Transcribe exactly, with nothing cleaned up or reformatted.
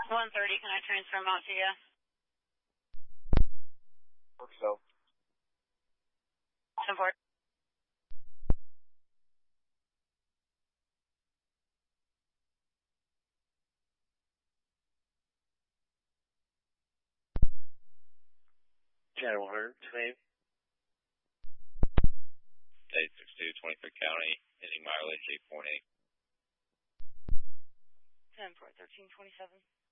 one thirty, can I transfer them out to you? Work so. ten four. Channel one hundred, name? eight six two, twenty-third County, hitting mileage eight point eight. ten four, thirteen twenty-seven.